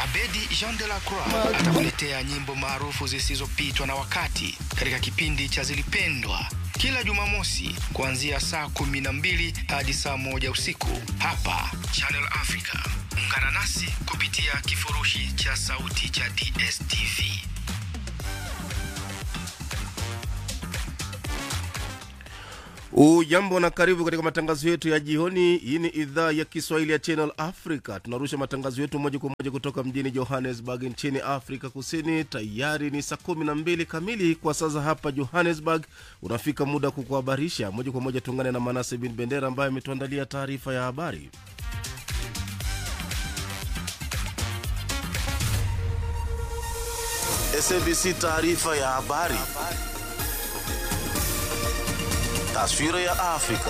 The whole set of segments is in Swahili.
Abedi Jean de la Croix atakuletea nyimbo maarufu zisizopitwa na wakati katika kipindi cha Zilipendwa kila Jumamosi kuanzia saa 12 hadi saa 1 usiku hapa Channel Africa. Ungana nasi kupitia kifurushi cha sauti cha DSTV. Jambo na karibu katika matangazo yetu ya jioni. Hii ni idhaa ya Kiswahili ya Channel Africa. Tunarusha matangazo yetu moja kwa moja kutoka mjini Johannesburg nchini Afrika Kusini. Tayari ni saa 12 kamili kwa sasa hapa Johannesburg. Unafika muda kukuhabarisha moja kwa moja. Tuungane na Manase bin Bendera ambaye ametuandalia taarifa ya habari. SABC taarifa ya habari. Taswira ya Afrika.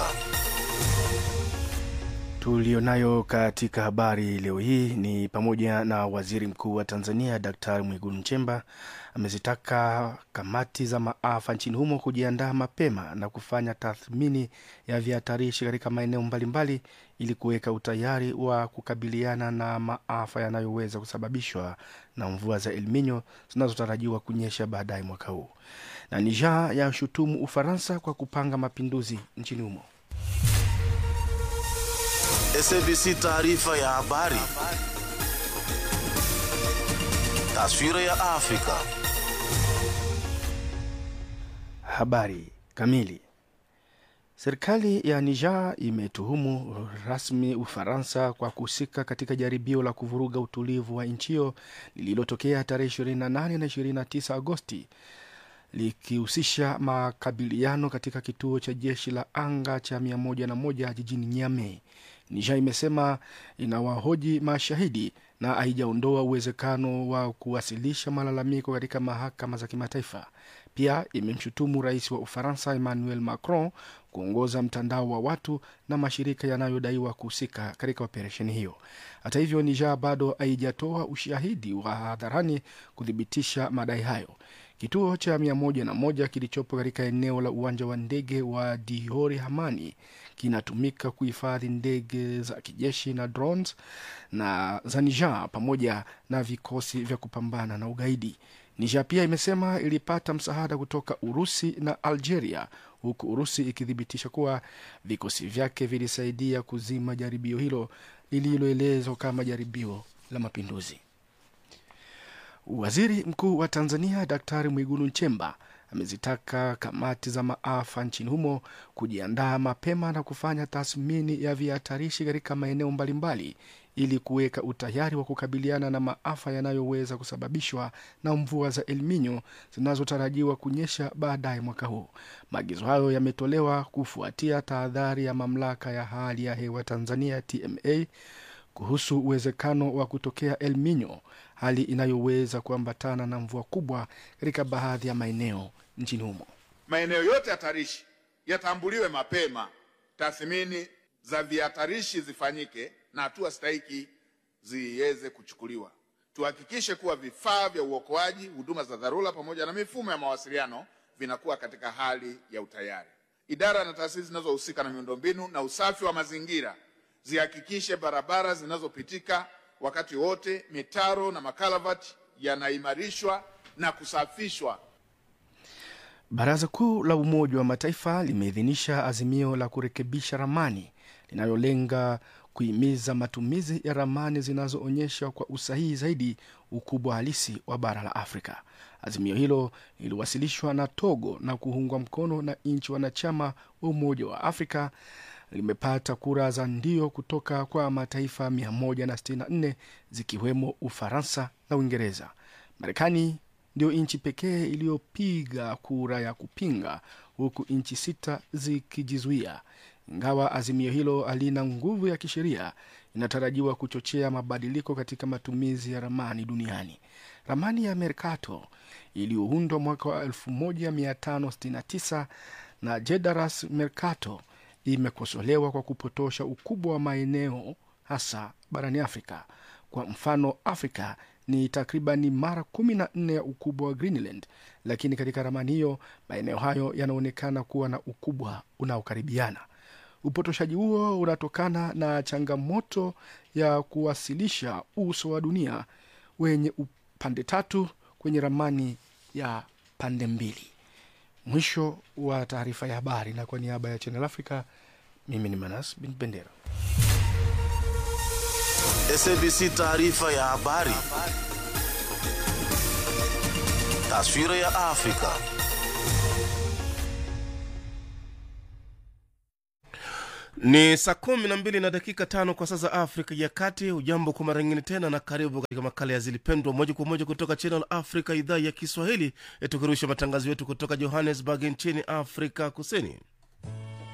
Tulionayo katika habari leo hii ni pamoja na Waziri Mkuu wa Tanzania Daktari Mwigulu Nchemba amezitaka kamati za maafa nchini humo kujiandaa mapema na kufanya tathmini ya vihatarishi katika maeneo mbalimbali ili kuweka utayari wa kukabiliana na maafa yanayoweza kusababishwa na mvua za El Nino zinazotarajiwa kunyesha baadaye mwaka huu. Na Niger yashutumu Ufaransa kwa kupanga mapinduzi nchini humo. SABC taarifa ya habari. Taswira ya Afrika. Habari kamili. Serikali ya Niger imetuhumu rasmi Ufaransa kwa kuhusika katika jaribio la kuvuruga utulivu wa nchi hiyo lililotokea tarehe 28 na 29 Agosti, likihusisha makabiliano katika kituo cha jeshi la anga cha 101 jijini Niamey. Niger imesema inawahoji mashahidi na haijaondoa uwezekano wa kuwasilisha malalamiko katika mahakama za kimataifa. Pia imemshutumu rais wa Ufaransa Emmanuel Macron kuongoza mtandao wa watu na mashirika yanayodaiwa kuhusika katika operesheni hiyo. Hata hivyo, Niger bado haijatoa ushahidi wa hadharani kuthibitisha madai hayo. Kituo cha 101 kilichopo katika eneo la uwanja wa ndege wa Diori Hamani kinatumika kuhifadhi ndege za kijeshi na drones na za Niger pamoja na vikosi vya kupambana na ugaidi. Niger pia imesema ilipata msaada kutoka Urusi na Algeria, huku Urusi ikithibitisha kuwa vikosi vyake vilisaidia kuzima jaribio hilo lililoelezwa kama jaribio la mapinduzi. Waziri Mkuu wa Tanzania Daktari Mwigulu Nchemba amezitaka kamati za maafa nchini humo kujiandaa mapema na kufanya tathmini ya vihatarishi katika maeneo mbalimbali ili kuweka utayari wa kukabiliana na maafa yanayoweza kusababishwa na mvua za El Nino zinazotarajiwa kunyesha baadaye mwaka huu. Maagizo hayo yametolewa kufuatia tahadhari ya Mamlaka ya Hali ya Hewa Tanzania TMA kuhusu uwezekano wa kutokea El Nino, hali inayoweza kuambatana na mvua kubwa katika baadhi ya maeneo nchini humo. Maeneo yote hatarishi yatambuliwe mapema, tathmini za vihatarishi zifanyike na hatua stahiki ziweze kuchukuliwa. Tuhakikishe kuwa vifaa vya uokoaji, huduma za dharura pamoja na mifumo ya mawasiliano vinakuwa katika hali ya utayari. Idara na taasisi zinazohusika na miundombinu na usafi wa mazingira zihakikishe barabara zinazopitika wakati wote, mitaro na makalavati yanaimarishwa na kusafishwa. Baraza Kuu la Umoja wa Mataifa limeidhinisha azimio la kurekebisha ramani linalolenga kuhimiza matumizi ya ramani zinazoonyesha kwa usahihi zaidi ukubwa halisi wa bara la Afrika. Azimio hilo liliwasilishwa na Togo na kuungwa mkono na nchi wanachama wa Umoja wa Afrika. Limepata kura za ndio kutoka kwa mataifa 164 zikiwemo Ufaransa na Uingereza. Marekani ndio nchi pekee iliyopiga kura ya kupinga, huku nchi 6 zikijizuia. Ingawa azimio hilo halina nguvu ya kisheria, inatarajiwa kuchochea mabadiliko katika matumizi ya ramani duniani. Ramani ya Mercator iliyoundwa mwaka wa 1569 na Jedaras Mercator imekosolewa kwa kupotosha ukubwa wa maeneo hasa barani Afrika. Kwa mfano, Afrika ni takribani mara 14 ya ukubwa wa Greenland, lakini katika ramani hiyo maeneo hayo yanaonekana kuwa na ukubwa unaokaribiana. Upotoshaji huo unatokana na changamoto ya kuwasilisha uso wa dunia wenye pande tatu kwenye ramani ya pande mbili. Mwisho wa taarifa ya habari, na kwa niaba ya Channel Africa, mimi ni Manas bin Bendera. SABC taarifa ya habari. Taswira ya Afrika. Ni saa 12:05 kwa sasa Afrika ya Kati. Ujambo kwa mara nyingine tena na karibu katika makala ya Zilipendwa moja kwa moja kutoka Channel Africa idhaa ya Kiswahili, tukirusha matangazo yetu kutoka Johannesburg nchini Afrika Kusini.